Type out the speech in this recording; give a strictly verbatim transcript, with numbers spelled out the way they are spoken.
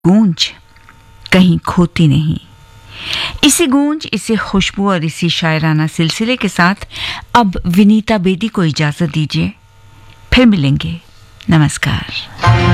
गूंज कहीं खोती नहीं। इसी गूंज, इसी खुशबू और इसी शायराना सिलसिले के साथ अब विनीता बेदी को इजाजत दीजिए। फिर मिलेंगे। नमस्कार।